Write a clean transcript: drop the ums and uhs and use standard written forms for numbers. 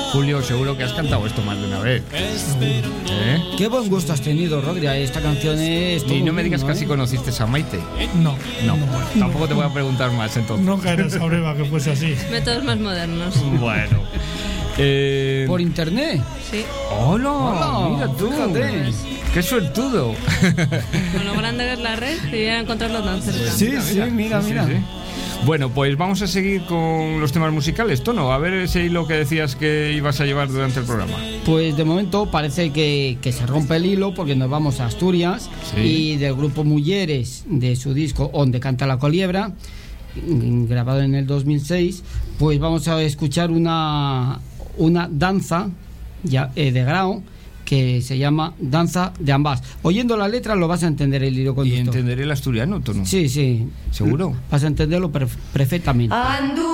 Julio, seguro que has cantado esto más de una vez. Qué buen gusto has tenido, Rodri. Esta canción es... Y no me digas que así conociste a Maite. No. Bueno, tampoco te voy a preguntar más entonces. No caer en esa breva que fuese así. Métodos más modernos. Bueno. ¿Por internet? Sí. ¡Hola! Mira tú. Fíjate. ¡Qué suertudo! Con lo grande que es la red, te iban a encontrarlo tan cerca. Sí, mira. Sí. Bueno, pues vamos a seguir con los temas musicales, Tono. A ver ese hilo que decías que ibas a llevar durante el programa. Pues de momento parece que se rompe el hilo porque nos vamos a Asturias. Sí. Y del grupo Mulleres, de su disco Onde canta la coliebra, grabado en el 2006, pues vamos a escuchar una danza de grao que se llama Danza de Ambas. Oyendo la letra lo vas a entender el hilo conductor. ¿Y entenderé el asturiano, Tono? Sí. ¿Seguro? Vas a entenderlo perfectamente.